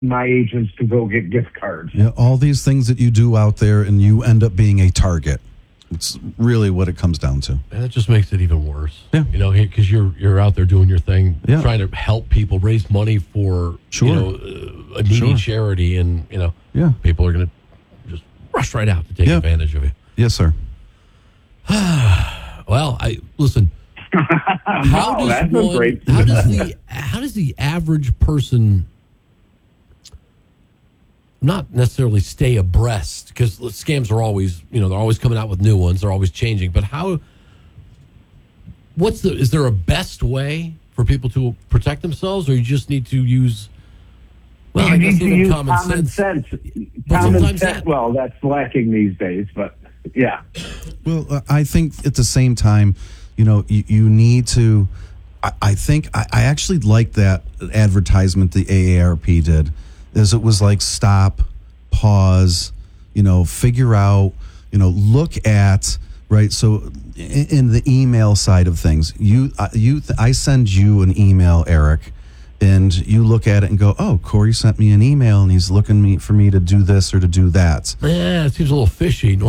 my agents to go get gift cards. Yeah, all these things that you do out there, and you end up being a target. It's really what it comes down to. And that just makes it even worse. Yeah. You know, because you're out there doing your thing, Yeah. trying to help people raise money for, Sure. you know, a needy Sure. charity. And, you know, Yeah. people are going to just rush right out to take Yeah. advantage of you. Yes, sir. Well, listen. Wow, that's a great. How does the average person not necessarily stay abreast, because scams are always, you know, they're always coming out with new ones, they're always changing, but is there a best way for people to protect themselves, or you just need to use, well, I guess even use common sense. Common sense. Well, that's lacking these days, but yeah. Well, I think at the same time, you know, you need to. I think I actually like that advertisement the AARP did. Is it was like stop, pause, you know, figure out, you know, look at, right? So in the email side of things, I send you an email, Eric, and you look at it and go, oh, Corey sent me an email and he's looking for me to do this or to do that. Yeah, it seems a little fishy.